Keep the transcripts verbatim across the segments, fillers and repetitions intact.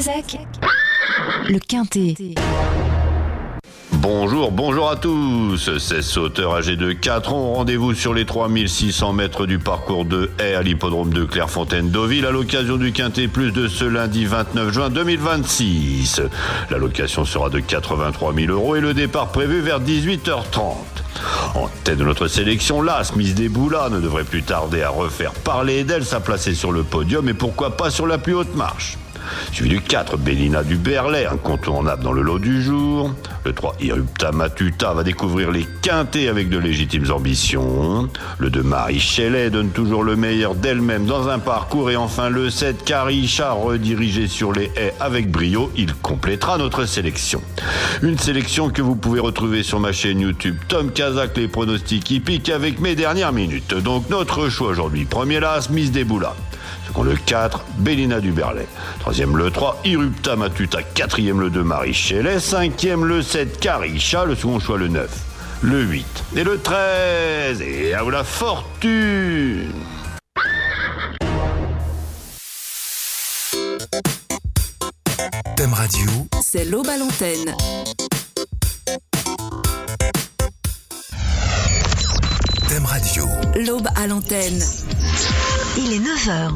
Kazakh, le Quintet. Bonjour, bonjour à tous. seize sauteurs âgés de quatre ans ont rendez-vous sur les trois mille six cents mètres du parcours de Haye à l'hippodrome de Clairefontaine-Deauville à l'occasion du Quintet Plus de ce lundi vingt-neuf juin deux mille vingt-six. La location sera de quatre-vingt-trois mille euros et le départ prévu vers dix-huit heures trente. En tête de notre sélection, l'As Miss des Boulas ne devrait plus tarder à refaire parler d'elle, sa placée sur le podium et pourquoi pas sur la plus haute marche. Suivi du quatre, Bélina du Berlay, incontournable dans le lot du jour. Le trois, Irupta Matuta va découvrir les quintets avec de légitimes ambitions. Le deux, Marie Shelley donne toujours le meilleur d'elle-même dans un parcours. Et enfin le sept, Karisha, redirigé sur les haies avec brio. Il complétera notre sélection. Une sélection que vous pouvez retrouver sur ma chaîne YouTube Tom Kazakh, les pronostics hippiques avec mes dernières minutes. Donc notre choix aujourd'hui, premier l'As Miss des Boulas. Second le quatre, Bélina du Berlay. Troisième le trois, Irupta Matuta. Quatrième le deux, Marie Shelley. Cinquième le sept, Karisha. Le second choix le neuf, le huit et le treize. Et à vous la fortune. Thème Radio, c'est l'Aube à l'antenne. Thème Radio, l'Aube à l'antenne. Il est neuf heures.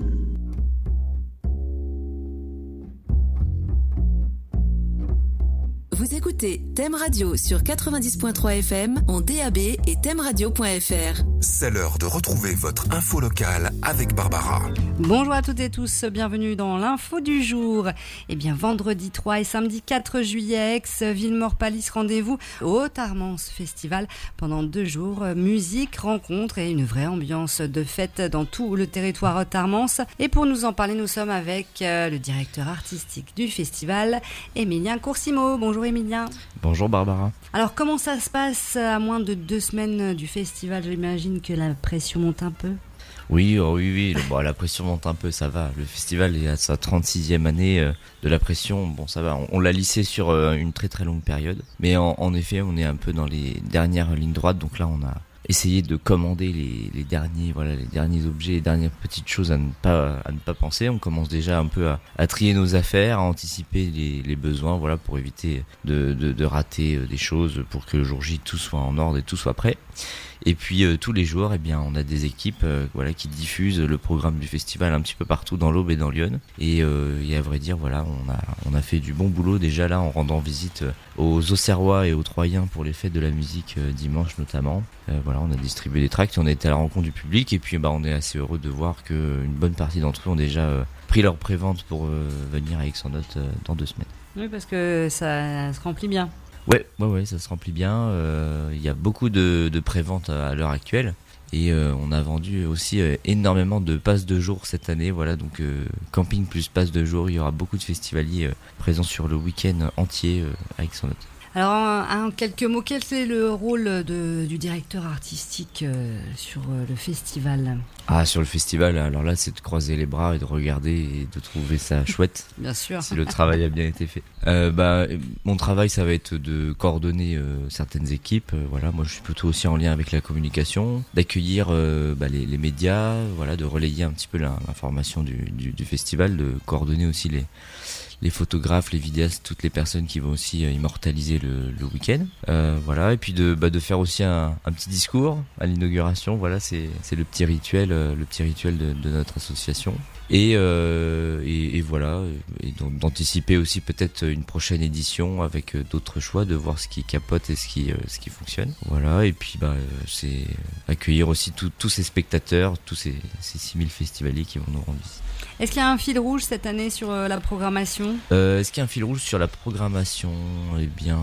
Vous écoutez Thème Radio sur quatre-vingt-dix point trois F M en D A B et thème radio point F R. C'est l'heure de retrouver votre info locale avec Barbara. Bonjour à toutes et tous, bienvenue dans l'info du jour. Eh bien, vendredi trois et samedi quatre juillet, ex-Villemort-Palisse, rendez-vous au Tarmance Festival pendant deux jours. Musique, rencontres et une vraie ambiance de fête dans tout le territoire Tarmance. Et pour nous en parler, nous sommes avec le directeur artistique du festival, Émilien Coursimo. Bonjour Émilien. Bonjour Barbara. Alors comment ça se passe à moins de deux semaines du festival? J'imagine que la pression monte un peu. Oui, oh oui, oui. Bon, la pression monte un peu, ça va. Le festival est à sa trente-sixième année euh, de la pression. Bon, ça va. On, on l'a lissé sur euh, une très très longue période. Mais en, en effet, on est un peu dans les dernières lignes droites. Donc là, on a essayé de commander les, les derniers, voilà, les derniers objets, les dernières petites choses à ne pas, à ne pas penser. On commence déjà un peu à, à trier nos affaires, à anticiper les, les besoins, voilà, pour éviter de, de, de rater des choses, pour que le jour J tout soit en ordre et tout soit prêt. Et puis euh, tous les jours, eh bien, on a des équipes euh, voilà, qui diffusent le programme du festival un petit peu partout dans l'Aube et dans Lyon. Et, euh, et à vrai dire, voilà, on a, on a fait du bon boulot déjà là en rendant visite aux Auxerrois et aux Troyens pour les fêtes de la musique euh, dimanche notamment. Euh, voilà, on a distribué des tracts, on a été à la rencontre du public et puis bah, on est assez heureux de voir qu'une bonne partie d'entre eux ont déjà euh, pris leur prévente pour euh, venir à Aix-en-Othe euh, dans deux semaines. Oui, parce que ça se remplit bien. Ouais, ouais, ouais, ça se remplit bien. Euh, il y a beaucoup de, de préventes à, à l'heure actuelle. Et euh, on a vendu aussi euh, énormément de passes de jour cette année. Voilà, donc euh, camping plus passes de jour. Il y aura beaucoup de festivaliers euh, présents sur le week-end entier euh, à Aix-en-Othe. Alors, en, en quelques mots, quel est le rôle de, du directeur artistique euh, sur euh, le festival ? Ah, sur le festival, alors là, c'est de croiser les bras et de regarder et de trouver ça chouette. Bien sûr. Si le travail a bien été fait. Euh, bah, mon travail, ça va être de coordonner euh, certaines équipes. Euh, voilà, moi, je suis plutôt aussi en lien avec la communication, d'accueillir euh, bah, les, les médias, voilà, de relayer un petit peu la, l'information du, du, du festival, de coordonner aussi les les photographes, les vidéastes, toutes les personnes qui vont aussi euh, immortaliser le, le week-end. Euh, voilà, et puis de, bah, de faire aussi un, un petit discours à l'inauguration. Voilà, c'est, c'est le petit rituel, euh, le petit rituel de, de notre association. Et, euh, et, et voilà, et donc d'anticiper aussi peut-être une prochaine édition avec d'autres choix, de voir ce qui capote et ce qui, euh, ce qui fonctionne. Voilà, et puis bah, c'est accueillir aussi tous ces spectateurs, tous ces, ces six mille festivaliers qui vont nous rendre visite. Est-ce qu'il y a un fil rouge cette année sur euh, la programmation ? euh, Est-ce qu'il y a un fil rouge sur la programmation ? Eh bien,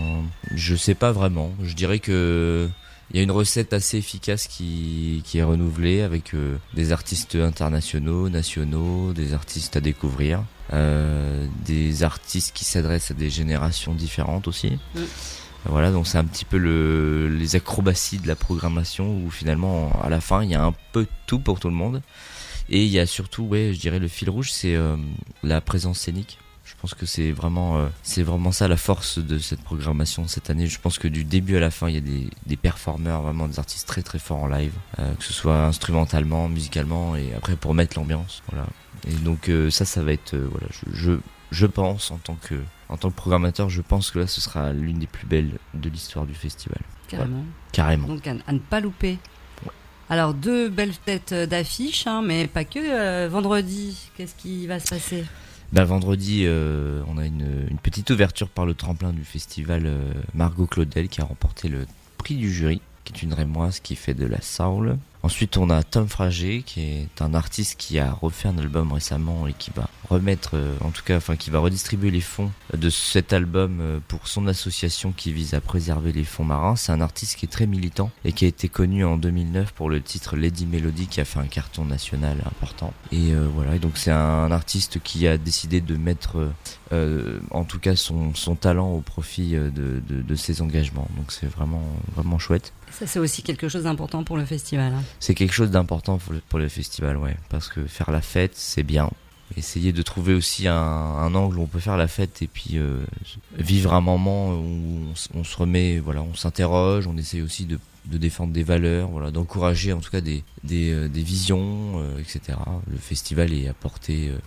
je sais pas vraiment. Je dirais que il y a une recette assez efficace qui, qui est renouvelée avec euh, des artistes internationaux, nationaux, des artistes à découvrir, euh, des artistes qui s'adressent à des générations différentes aussi. Mmh. Voilà, donc c'est un petit peu le, les acrobaties de la programmation où finalement, à la fin, il y a un peu de tout pour tout le monde. Et il y a surtout, ouais, je dirais le fil rouge, c'est euh, la présence scénique. Je pense que c'est vraiment, euh, c'est vraiment ça la force de cette programmation cette année. Je pense que du début à la fin, il y a des, des performeurs, vraiment des artistes très très forts en live, euh, que ce soit instrumentalement, musicalement, et après pour mettre l'ambiance. Voilà. Et donc euh, ça, ça va être, euh, voilà, je, je, je pense en tant que, en tant que programmateur, je pense que là, ce sera l'une des plus belles de l'histoire du festival. Carrément. Voilà. Carrément. Donc à, à ne pas louper. Ouais. Alors deux belles têtes d'affiche, hein, mais pas que. Euh, vendredi, qu'est-ce qui va se passer ? Bah, vendredi, euh, on a une, une petite ouverture par le tremplin du festival euh, Margot Claudel qui a remporté le prix du jury, qui est une rémoise qui fait de la soul. Ensuite, on a Tom Frager, qui est un artiste qui a refait un album récemment et qui va remettre, euh, en tout cas, enfin, qui va redistribuer les fonds de cet album euh, pour son association qui vise à préserver les fonds marins. C'est un artiste qui est très militant et qui a été connu en deux mille neuf pour le titre Lady Melody, qui a fait un carton national important. Et euh, voilà, et donc c'est un artiste qui a décidé de mettre, euh, en tout cas, son, son talent au profit de, de, de ses engagements. Donc c'est vraiment, vraiment chouette. Ça, c'est aussi quelque chose d'important pour le festival. Hein. C'est quelque chose d'important pour le, pour le festival, ouais. Parce que faire la fête, c'est bien. Essayer de trouver aussi un, un angle où on peut faire la fête et puis euh, vivre un moment où on, on se remet, voilà, on s'interroge, on essaye aussi de, de défendre des valeurs, voilà, d'encourager en tout cas des, des, euh, des visions, euh, et cetera. Le festival est à portée, euh,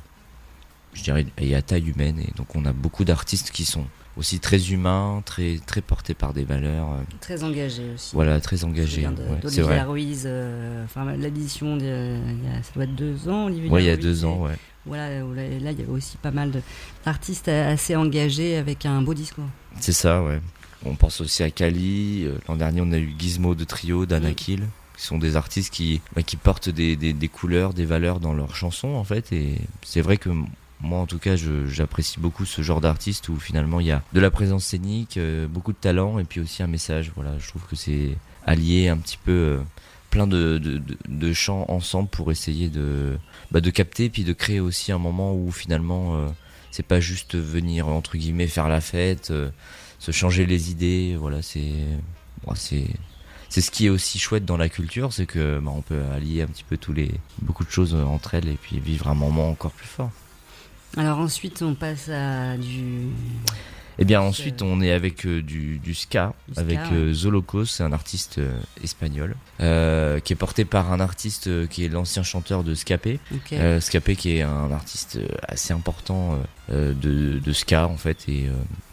je dirais, est à taille humaine et donc on a beaucoup d'artistes qui sont aussi très humains, très très portés par des valeurs. Euh, très engagés aussi. Voilà, très engagés. De, ouais, d'Olivia Ruiz, euh, enfin l'édition, de, il y a, ça doit être deux ans, Olivia ouais, il y a Ruiz, deux ans, ouais. Voilà, là il y avait aussi pas mal de, d'artistes assez engagés avec un beau discours. C'est ça, ouais. On pense aussi à Kali. Euh, l'an dernier, on a eu Gizmo de Trio, d'Anakil, oui. Qui sont des artistes qui, bah, qui portent des, des, des couleurs, des valeurs dans leurs chansons, en fait. Et c'est vrai que moi, en tout cas, je, j'apprécie beaucoup ce genre d'artiste où finalement il y a de la présence scénique, euh, beaucoup de talent et puis aussi un message. Voilà, je trouve que c'est allié un petit peu euh, plein de, de, de, de chants ensemble pour essayer de, bah, de capter et puis de créer aussi un moment où finalement euh, c'est pas juste venir entre guillemets faire la fête, euh, se changer les idées. Voilà, c'est, bon, c'est c'est ce qui est aussi chouette dans la culture, c'est que bah, on peut allier un petit peu tous les beaucoup de choses entre elles et puis vivre un moment encore plus fort. Alors ensuite, on passe à du... Eh bien ensuite, on est avec euh, du, du ska, du ska avec ouais. euh, Zolokos, c'est un artiste euh, espagnol, euh, qui est porté par un artiste euh, qui est l'ancien chanteur de Scapé. Okay. Euh, Scapé qui est un artiste assez important euh, de, de ska en fait, et euh,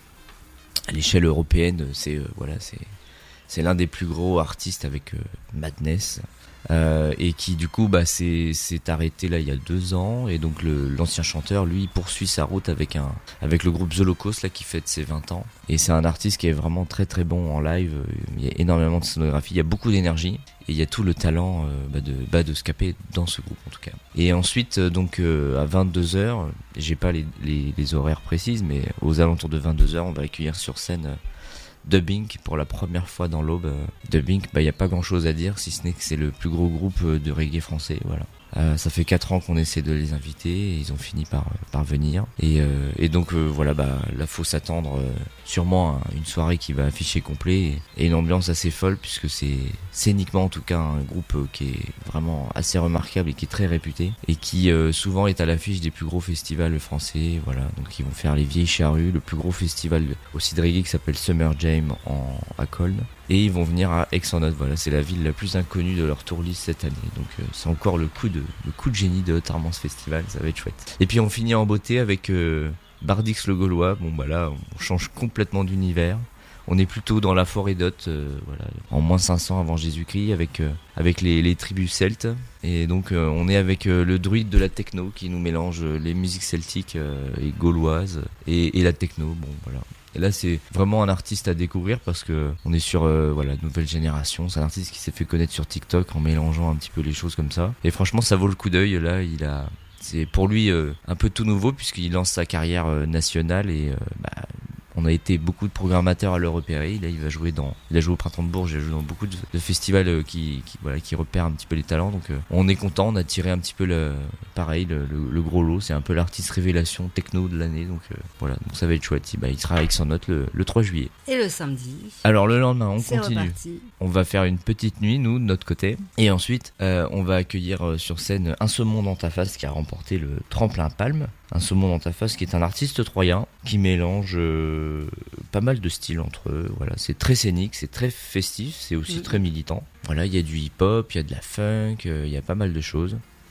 à l'échelle européenne, c'est euh, voilà, c'est c'est l'un des plus gros artistes avec euh, Madness. Euh, et qui du coup bah s'est s'est arrêté là il y a deux ans et donc le l'ancien chanteur lui poursuit sa route avec un avec le groupe Zolokos là qui fête ses vingt ans et c'est un artiste qui est vraiment très très bon en live. Il y a énormément de sonographie, il y a beaucoup d'énergie et il y a tout le talent euh, bah de bah de Scapé dans ce groupe en tout cas. Et ensuite euh, donc euh, à vingt-deux heures, j'ai pas les, les les horaires précises mais aux alentours de vingt-deux heures on va accueillir sur scène euh, Dubbing pour la première fois dans l'Aube. Dubbing, bah y a pas grand chose à dire si ce n'est que c'est le plus gros groupe de reggae français, voilà. Euh, ça fait quatre ans qu'on essaie de les inviter et ils ont fini par, par venir. Et, euh, et donc euh, voilà, bah là faut s'attendre euh, sûrement à une soirée qui va afficher complet et, et une ambiance assez folle puisque c'est scéniquement en tout cas un groupe euh, qui est vraiment assez remarquable et qui est très réputé et qui euh, souvent est à l'affiche des plus gros festivals français. Voilà, donc ils vont faire les Vieilles Charrues, le plus gros festival aussi de reggae qui s'appelle Summer Jam en, à Colne. Et ils vont venir à Aix-en-Othe, voilà, c'est la ville la plus inconnue de leur tourliste cette année. Donc euh, c'est encore le coup de le coup de génie de Haute-Armance Festival, ça va être chouette. Et puis on finit en beauté avec euh, Bardix le Gaulois. Bon bah là, on change complètement d'univers. On est plutôt dans la forêt d'Othe, euh, voilà, en moins cinq cents avant Jésus-Christ, avec euh, avec les, les tribus celtes. Et donc euh, on est avec euh, le druide de la techno qui nous mélange euh, les musiques celtiques euh, et gauloises et, et la techno. Bon voilà. Et là, c'est vraiment un artiste à découvrir parce que on est sur euh, voilà, nouvelle génération. C'est un artiste qui s'est fait connaître sur TikTok en mélangeant un petit peu les choses comme ça. Et franchement, ça vaut le coup d'œil. Là, il a, c'est pour lui euh, un peu tout nouveau puisqu'il lance sa carrière euh, nationale et euh, bah, on a été beaucoup de programmateurs à le repérer. Là, il va jouer dans, il a joué au Printemps de Bourges, il a joué dans beaucoup de, de festivals qui, qui, voilà, qui repèrent un petit peu les talents. Donc, euh, on est content. On a tiré un petit peu le, pareil, le, le, le gros lot. C'est un peu l'artiste révélation techno de l'année. Donc, euh, voilà. Donc, ça va être chouette. Il, bah, il sera avec son note le, le trois juillet. Et le samedi. Alors, le lendemain, on c'est continue. Reparti. On va faire une petite nuit, nous, de notre côté. Et ensuite, euh, on va accueillir euh, sur scène Un Saumon dans ta face qui a remporté le tremplin Palme. Un Saumon dans ta face qui est un artiste troyen qui mélange euh, pas mal de styles entre eux. Voilà, c'est très scénique, c'est très festif, c'est aussi mmh. très militant. Voilà, il y a du hip-hop, il y a de la funk, il euh, y a pas mal de choses.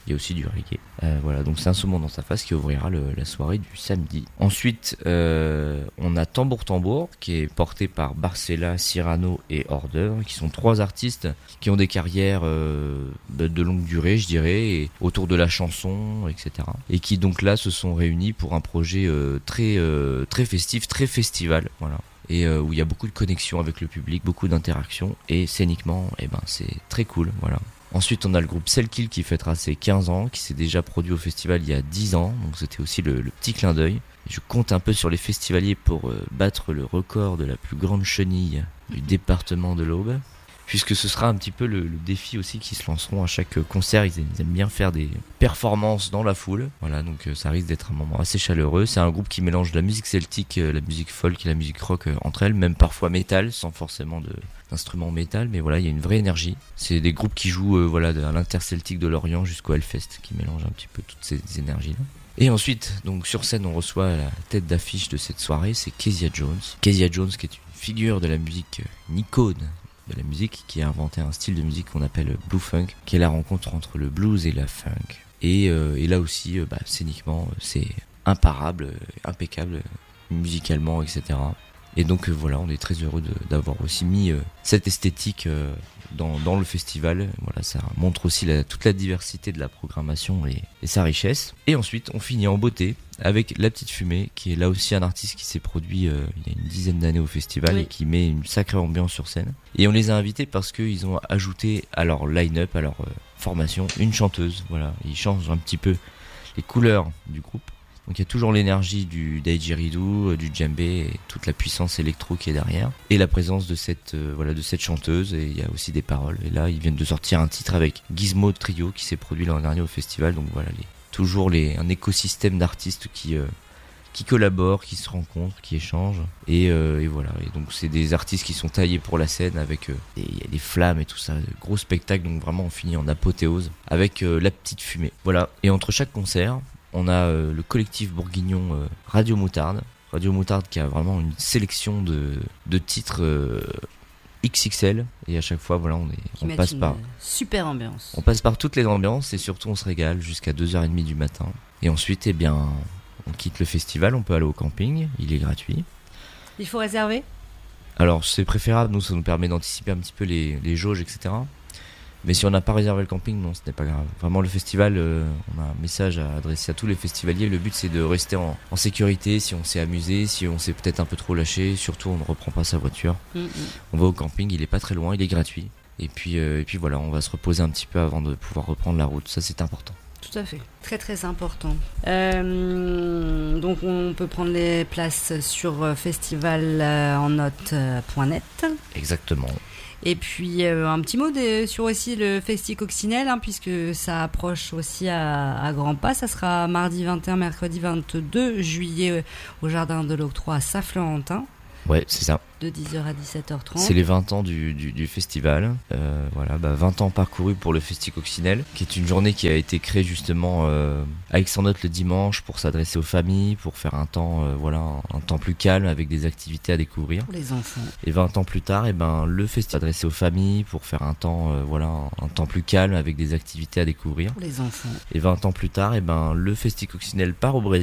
Il y a aussi du reggae. Euh, voilà, donc c'est Un saumon dans sa face qui ouvrira le, la soirée du samedi. Ensuite, euh, on a Tambour Tambour qui est porté par Barcella, Cyrano et Hors d'œuvre, qui sont trois artistes qui ont des carrières euh, de longue durée, je dirais, et autour de la chanson, et cetera. Et qui donc là se sont réunis pour un projet euh, très euh, très festif, très festival, voilà. Et euh, où il y a beaucoup de connexions avec le public, beaucoup d'interactions, et scéniquement, eh ben c'est très cool, voilà. Ensuite, on a le groupe Selkill qui fêtera ses quinze ans, qui s'est déjà produit au festival il y a dix ans, donc c'était aussi le, le petit clin d'œil. Je compte un peu sur les festivaliers pour euh, battre le record de la plus grande chenille du département de l'Aube, puisque ce sera un petit peu le, le défi aussi qu'ils se lanceront à chaque concert. Ils aiment, ils aiment bien faire des performances dans la foule, voilà, donc euh, ça risque d'être un moment assez chaleureux. C'est un groupe qui mélange la musique celtique, euh, la musique folk et la musique rock euh, entre elles, même parfois métal, sans forcément de... instruments métal, mais voilà, il y a une vraie énergie. C'est des groupes qui jouent euh, voilà, à l'Interceltique de Lorient jusqu'au Hellfest, qui mélangent un petit peu toutes ces énergies-là. Et ensuite, donc sur scène, on reçoit la tête d'affiche de cette soirée, c'est Kezia Jones. Kezia Jones, qui est une figure de la musique, une icône de la musique, qui a inventé un style de musique qu'on appelle blue funk, qui est la rencontre entre le blues et la funk. Et, euh, et là aussi, euh, bah, scéniquement, c'est imparable, euh, impeccable, euh, musicalement, et cetera. Et donc euh, voilà, on est très heureux de, d'avoir aussi mis euh, cette esthétique euh, dans, dans le festival. Voilà, ça montre aussi la, toute la diversité de la programmation et, et sa richesse. Et ensuite, on finit en beauté avec La Petite Fumée, qui est là aussi un artiste qui s'est produit euh, il y a une dizaine d'années au festival, oui, et qui met une sacrée ambiance sur scène. Et on les a invités parce qu'ils ont ajouté à leur line-up, à leur euh, formation, une chanteuse. Voilà, ils changent un petit peu les couleurs du groupe. Donc il y a toujours l'énergie du didgeridoo, du djembé et toute la puissance électro qui est derrière. Et la présence de cette, euh, voilà, de cette chanteuse, et il y a aussi des paroles. Et là, ils viennent de sortir un titre avec Gizmo Trio qui s'est produit l'an dernier au festival. Donc voilà, les, toujours les, un écosystème d'artistes qui, euh, qui collaborent, qui se rencontrent, qui échangent. Et, euh, et voilà, et donc c'est des artistes qui sont taillés pour la scène avec euh, des, y a des flammes et tout ça. Gros spectacle, donc vraiment on finit en apothéose avec euh, La Petite Fumée. Voilà, et entre chaque concert, on a euh, le collectif bourguignon euh, Radio Moutarde. Radio Moutarde qui a vraiment une sélection de, de titres euh, X X L. Et à chaque fois, voilà, on, est, on passe par... super ambiance. On passe par toutes les ambiances et surtout on se régale jusqu'à deux heures trente du matin. Et ensuite, eh bien, on quitte le festival, on peut aller au camping, il est gratuit. Il faut réserver ? Alors c'est préférable, nous ça nous permet d'anticiper un petit peu les, les jauges, et cetera. Mais si on n'a pas réservé le camping, non, ce n'est pas grave. Vraiment, le festival, euh, on a un message à adresser à tous les festivaliers. Le but, c'est de rester en, en sécurité, si on s'est amusé, si on s'est peut-être un peu trop lâché. Surtout, on ne reprend pas sa voiture. Mm-hmm. On va au camping, il est pas très loin, il est gratuit. Et puis, euh, et puis voilà, on va se reposer un petit peu avant de pouvoir reprendre la route. Ça, c'est important. Tout à fait, très très important. Euh, donc on peut prendre les places sur festival en note point net. Exactement. Et puis euh, un petit mot de, sur aussi le Festi Coccinelle, hein, puisque ça approche aussi à, à grands pas. Ça sera mardi vingt et un, mercredi vingt-deux juillet euh, au Jardin de l'Octroi à Saint-Florentin. Ouais, c'est ça. De dix heures à dix-sept heures trente. C'est les vingt ans du, du, du festival. Euh, voilà, bah vingt ans parcourus pour le Festi Coccinelle, qui est une journée qui a été créée justement euh, avec son note le dimanche pour s'adresser aux familles, pour faire un temps, euh, voilà, un, un temps plus calme avec des activités à découvrir. Pour les enfants. Et vingt ans plus tard, et ben le festival s'adressait aux familles pour faire un temps, euh, voilà, un, un temps plus calme avec des activités à découvrir. Pour les enfants. Et vingt ans plus tard, et ben le Festi Coccinelle part au Brésil.